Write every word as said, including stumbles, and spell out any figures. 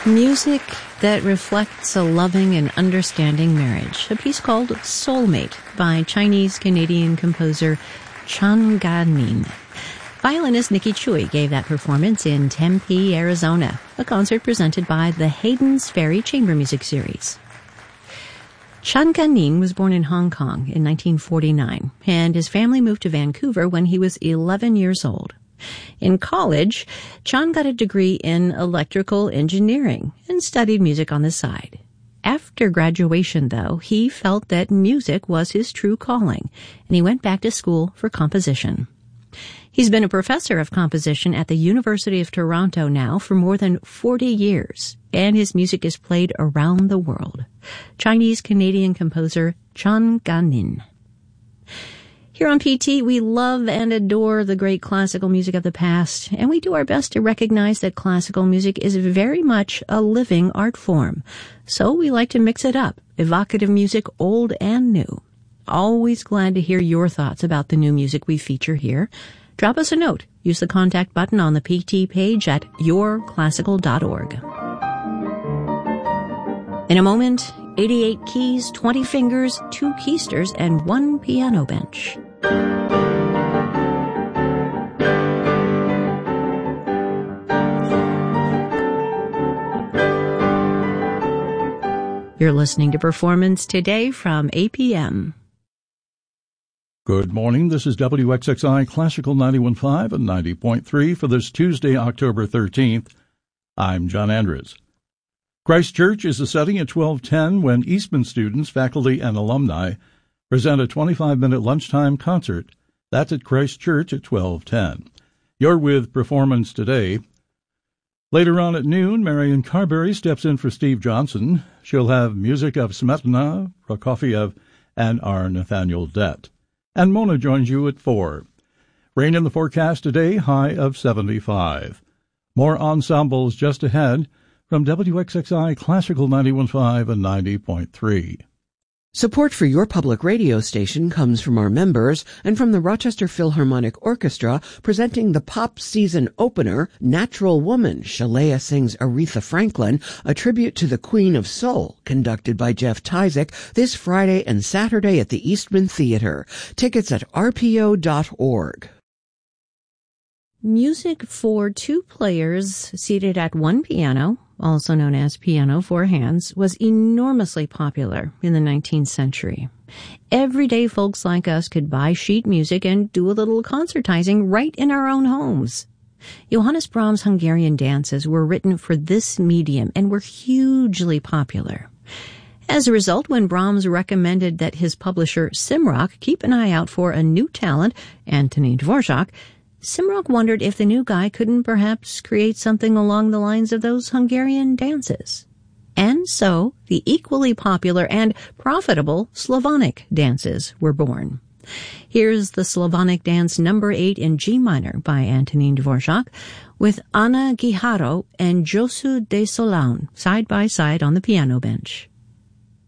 Music that reflects a loving and understanding marriage. A piece called Soulmate by Chinese-Canadian composer Chan Gan-nin. Violinist Nikki Chui gave that performance in Tempe, Arizona, a concert presented by the Hayden's Ferry Chamber Music Series. Chan Gan-nin was born in Hong Kong in nineteen forty-nine, and his family moved to Vancouver when he was eleven years old. In college, Chan got a degree in electrical engineering and studied music on the side. After graduation, though, he felt that music was his true calling, and he went back to school for composition. He's been a professor of composition at the University of Toronto now for more than forty years, and his music is played around the world. Chinese-Canadian composer Chan Gan-nin. Here on P T, we love and adore the great classical music of the past, and we do our best to recognize that classical music is very much a living art form. So we like to mix it up, evocative music, old and new. Always glad to hear your thoughts about the new music we feature here. Drop us a note. Use the contact button on the P T page at your classical dot org. In a moment, eighty-eight keys, twenty fingers, two keysters, and one piano bench. You're listening to Performance Today from A P M. Good morning. This is W X X I Classical ninety-one point five and ninety point three for this Tuesday, October thirteenth. I'm John Andrews. Christ Church is the setting at twelve ten when Eastman students, faculty, and alumni present a twenty-five minute lunchtime concert. That's at Christ Church at twelve ten. You're with Performance Today. Later on at noon, Marion Carberry steps in for Steve Johnson. She'll have music of Smetana, Prokofiev, and our Nathaniel Dett. And Mona joins you at four. Rain in the forecast today, high of seventy-five. More ensembles just ahead from W X X I Classical ninety-one point five and ninety point three. Support for your public radio station comes from our members and from the Rochester Philharmonic Orchestra presenting the pop season opener, Natural Woman. Shalea sings Aretha Franklin, a tribute to the Queen of Soul, conducted by Jeff Tyzik this Friday and Saturday at the Eastman Theater. Tickets at R P O dot org. Music for two players seated at one piano, also known as piano for hands, was enormously popular in the nineteenth century. Everyday folks like us could buy sheet music and do a little concertizing right in our own homes. Johannes Brahms' Hungarian dances were written for this medium and were hugely popular. As a result, when Brahms recommended that his publisher Simrock keep an eye out for a new talent, Antonin Dvorak, Simrock wondered if the new guy couldn't perhaps create something along the lines of those Hungarian dances. And so, the equally popular and profitable Slavonic dances were born. Here's the Slavonic dance number eight in G minor by Antonin Dvorak, with Anna Guijarro and Josu de Solán side by side on the piano bench.